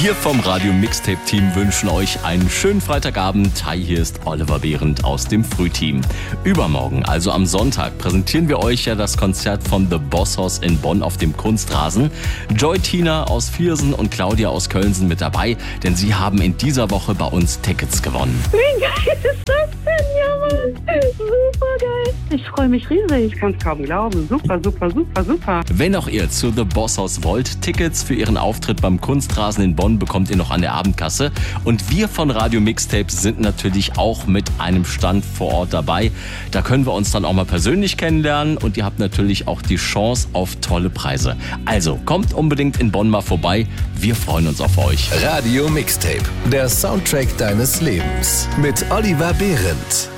Wir vom Radio Mixtape Team wünschen euch einen schönen Freitagabend. Hi, hier ist Oliver Behrendt aus dem Frühteam. Übermorgen, also am Sonntag, präsentieren wir euch ja das Konzert von The Boss Hoss in Bonn auf dem Kunstrasen. Joy Tina aus Viersen und Claudia aus Köln sind mit dabei, denn sie haben in dieser Woche bei uns Tickets gewonnen. Wie geil ist das denn, Junge? Super geil. Ich freue mich riesig. Ich kann es kaum glauben. Super, super, super, super. Wenn auch ihr zu The Boss Hoss wollt, Tickets für ihren Auftritt beim Kunstrasen in Bonn bekommt ihr noch an der Abendkasse. Und wir von Radio Mixtape sind natürlich auch mit einem Stand vor Ort dabei. Da können wir uns dann auch mal persönlich kennenlernen und ihr habt natürlich auch die Chance auf tolle Preise. Also kommt unbedingt in Bonn mal vorbei. Wir freuen uns auf euch. Radio Mixtape, der Soundtrack deines Lebens mit Oliver Behrendt.